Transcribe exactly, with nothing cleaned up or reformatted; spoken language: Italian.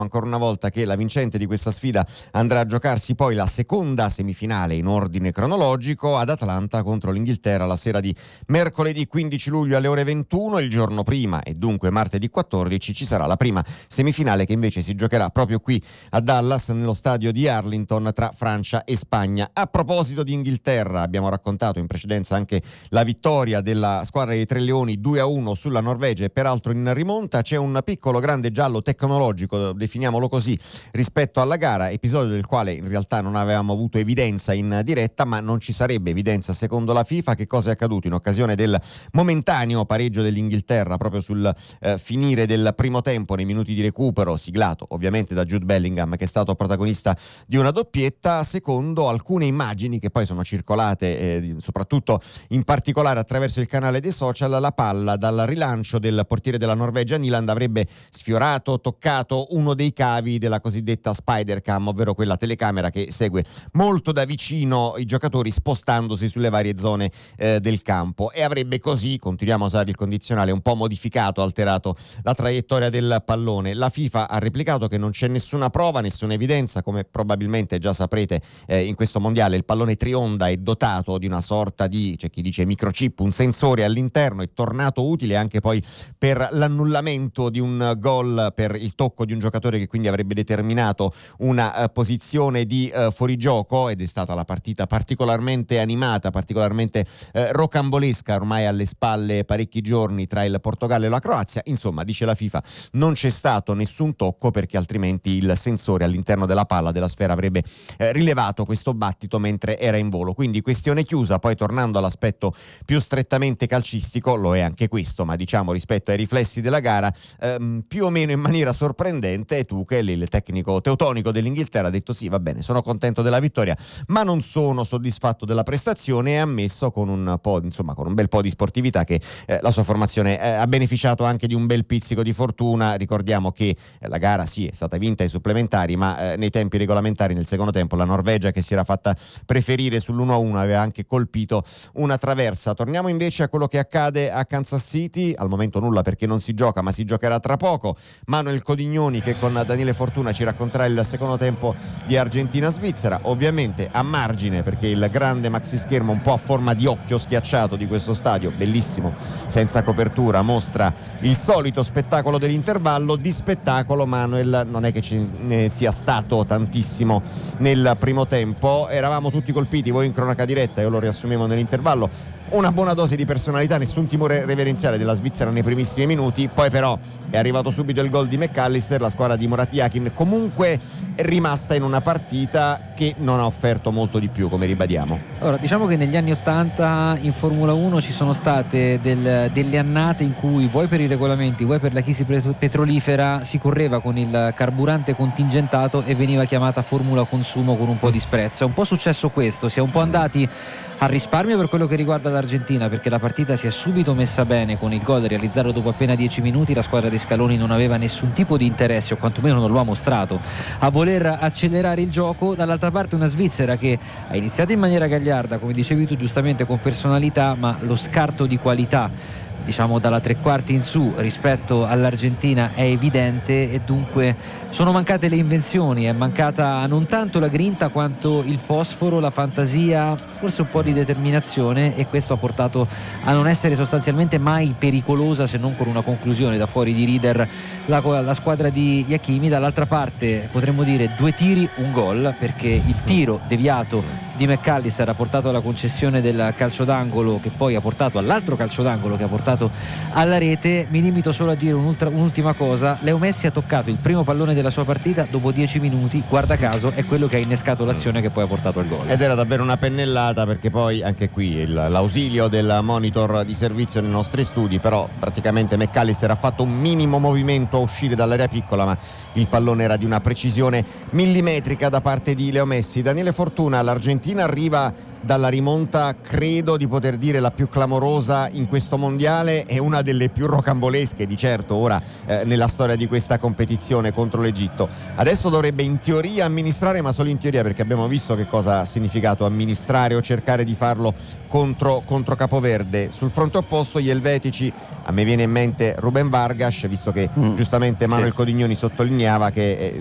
ancora una volta che la vincente di questa sfida andrà a giocarsi poi la seconda semifinale in ordine cronologico ad Atlanta contro l'Inghilterra la sera di mercoledì quindici luglio alle ore ventuno. Il giorno prima, e dunque martedì quattordici, ci sarà la prima semifinale che invece si giocherà proprio qui a Dallas nello stadio di Arlington tra Francia e Spagna. A proposito di Inghilterra, abbiamo raccontato in precedenza anche la vittoria della squadra dei Tre Leoni due a uno sulla Norvegia e peraltro in rimonta. C'è un piccolo grande giallo tecnologico, definiamolo così, rispetto alla gara, episodio del quale in realtà non avevamo avuto evidenza in diretta, ma non ci sarebbe evidenza secondo la FIFA. Che cosa è accaduto in occasione del momentaneo pareggio dell'Inghilterra proprio sul eh, finire del primo tempo, nei minuti di recupero, siglato ovviamente da Jude Bellingham, che è stato protagonista di una doppietta? Secondo alcune immagini che poi sono circolate eh, soprattutto in particolare attraverso il canale dei social, la palla dal rilancio del portiere della Norvegia Nyland avrebbe sfiorato, toccato uno dei cavi della cosiddetta spider cam, ovvero quella telecamera che segue molto da vicino i giocatori spostandosi sulle varie zone eh, del campo, e avrebbe così, continuiamo a usare il condizionale, un po' modificato, alterato la traiettoria del pallone. La FIFA ha replicato che non c'è nessuna prova, nessuna evidenza. Come probabilmente già saprete, eh, in questo mondiale il pallone trionda è dotato di una sorta di, c'è chi dice microchip, un sensore all'interno, è tornato utile anche poi per l'annullamento di un gol per il tocco di un giocatore che quindi avrebbe determinato una uh, posizione di uh, fuorigioco, ed è stata la partita particolarmente animata, particolarmente uh, rocambolesca, ormai alle spalle parecchi giorni, tra il Portogallo e la Croazia. Insomma, dice la FIFA, non c'è stato nessun tocco perché altrimenti il sensore all'interno della palla, della sfera, avrebbe eh, rilevato questo battito mentre era in volo. Quindi questione chiusa. Poi tornando all'aspetto più strettamente calcistico, lo è anche questo, ma diciamo rispetto ai riflessi della gara ehm, più o meno in maniera sorprendente, Tuchel, il tecnico teutonico dell'Inghilterra, ha detto sì, va bene, sono contento della vittoria ma non sono soddisfatto della prestazione, e ha ammesso con un po', insomma, con un bel po' di sportività che eh, la sua formazione eh, ha beneficiato anche di un bel pizzico di fortuna. Ricordiamo che eh, la gara sì è stata vinta ai supplementari, ma eh, nei tempi regolamentari, nel secondo tempo, la Norvegia, che si era fatta preferire sull'uno a uno, aveva anche colpito una traversa. Torniamo invece a quello che accade a Kansas City. Al momento nulla perché non si gioca, ma si giocherà tra poco. Manuel Codignoni che con Daniele Fortuna ci racconterà il secondo tempo di Argentina-Svizzera, ovviamente a margine perché il grande maxi schermo un po' a forma di occhio schiacciato di questo stadio, bellissimo, senza copertura, mostra il solito spettacolo dell'intervallo. Di spettacolo, Manuel, non è che ce ne sia stato tantissimo nel primo tempo. Eravamo tutti colpiti, voi in cronaca diretta, io lo riassumevo nell'intervallo, una buona dose di personalità, nessun timore reverenziale della Svizzera nei primissimi minuti. Poi però è arrivato subito il gol di McAllister. La squadra di Murat Yakin comunque è rimasta in una partita che non ha offerto molto di più, come ribadiamo. Allora, diciamo che negli anni ottanta in Formula uno ci sono state del, delle annate in cui, vuoi per i regolamenti, vuoi per la crisi petrolifera, si correva con il carburante contingentato e veniva chiamata Formula Consumo con un po' di sprezzo. È un po' successo questo, si è un po' andati al risparmio per quello che riguarda l'Argentina, perché la partita si è subito messa bene con il gol realizzato dopo appena dieci minuti. La squadra di Scaloni non aveva nessun tipo di interesse, o quantomeno non lo ha mostrato, a voler accelerare il gioco. Dall'altra parte una Svizzera che ha iniziato in maniera gagliarda, come dicevi tu giustamente, con personalità, ma lo scarto di qualità, diciamo dalla tre quarti in su, rispetto all'Argentina è evidente, e dunque sono mancate le invenzioni, è mancata non tanto la grinta quanto il fosforo, la fantasia, forse un po' di determinazione, e questo ha portato a non essere sostanzialmente mai pericolosa, se non con una conclusione da fuori di Rieder, la, la squadra di Hakimi. Dall'altra parte potremmo dire due tiri, un gol, perché il tiro deviato di McAllister ha portato alla concessione del calcio d'angolo, che poi ha portato all'altro calcio d'angolo che ha portato alla rete. Mi limito solo a dire un'ultima cosa: Leo Messi ha toccato il primo pallone della sua partita dopo dieci minuti, guarda caso è quello che ha innescato l'azione che poi ha portato al gol, ed era davvero una pennellata, perché poi anche qui il, l'ausilio del monitor di servizio nei nostri studi, però praticamente McAllister ha fatto un minimo movimento a uscire dall'area piccola, ma il pallone era di una precisione millimetrica da parte di Leo Messi. Daniele Fortuna, l'Argentina L'Argentina arriva dalla rimonta, credo di poter dire la più clamorosa in questo mondiale e una delle più rocambolesche di certo ora eh, nella storia di questa competizione contro l'Egitto. Adesso dovrebbe in teoria amministrare, ma solo in teoria, perché abbiamo visto che cosa ha significato amministrare o cercare di farlo contro, contro Capoverde. Sul fronte opposto gli elvetici, a me viene in mente Ruben Vargas, visto che mm. giustamente Manuel sì. Codignoni sottolineava che eh,